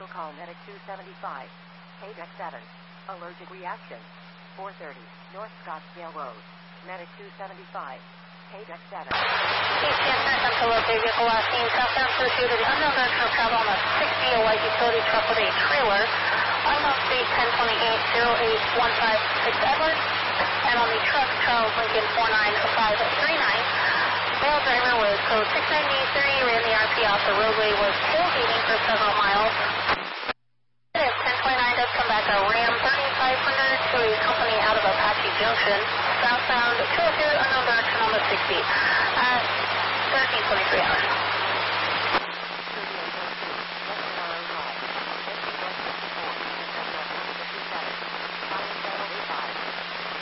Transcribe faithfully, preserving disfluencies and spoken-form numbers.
Vehicle call Medic two seventy-five. K D E C seven. Allergic reaction. four thirty. North Scottsdale Road. Medic two seventy-five. K D E C seven. P C S attempt to locate vehicle last seen southbound associated unknown direction of travel on a sixty, a white utility truck with a trailer. Unknown speed ten twenty-eight, zero eight one five six Edward. And on the truck, Charles Lincoln four nine five three nine. Male driver was code six ninety-three, ran the R P off the roadway, was tailgating for several miles. If ten twenty-nine does come back, a Ram thirty-five hundred to a company out of Apache Junction, southbound two oh two, unknown direction on the sixty, at thirteen twenty-three hours.